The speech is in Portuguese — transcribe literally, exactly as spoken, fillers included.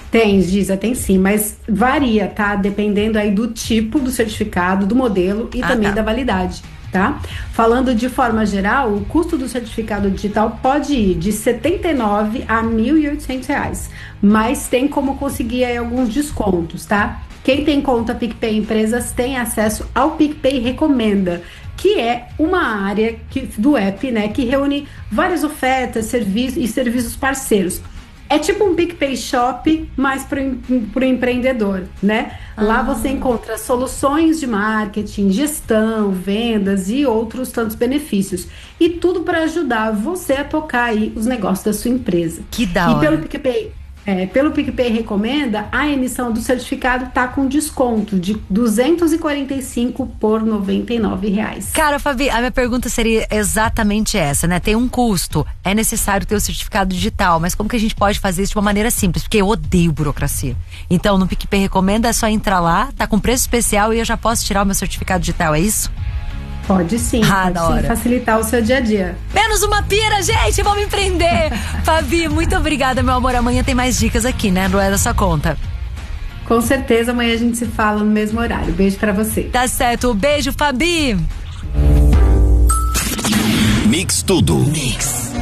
Tem, Giza, tem sim, mas varia, tá? Dependendo aí do tipo do certificado, do modelo e Ah, também tá. da validade, tá? Falando de forma geral, o custo do certificado digital pode ir de setenta e nove reais a mil e oitocentos reais, mas tem como conseguir aí alguns descontos, tá? Quem tem conta PicPay Empresas tem acesso ao PicPay Recomenda, que é uma área que, do app, né, que reúne várias ofertas, serviços e serviços parceiros. É tipo um PicPay Shop, mas para o empreendedor, né? Ah. Lá você encontra soluções de marketing, gestão, vendas e outros tantos benefícios. E tudo para ajudar você a tocar aí os negócios da sua empresa. Que da e hora. pelo PicPay, é, pelo PicPay Recomenda, a emissão do certificado tá com desconto de duzentos e quarenta e cinco por noventa e nove reais. Cara, Fabi, a minha pergunta seria exatamente essa, né? Tem um custo, é necessário ter o certificado digital, mas como que a gente pode fazer isso de uma maneira simples? Porque eu odeio burocracia. Então, no PicPay Recomenda é só entrar lá, tá com preço especial e eu já posso tirar o meu certificado digital, é isso? Pode sim, ah, pode da sim hora. facilitar o seu dia a dia. Menos uma pira, gente, vamos empreender. Fabi, muito obrigada, meu amor. Amanhã tem mais dicas aqui, né? Não é da sua conta. Com certeza, amanhã a gente se fala no mesmo horário. Beijo pra você. Tá certo, beijo, Fabi. Mix Tudo. Mix.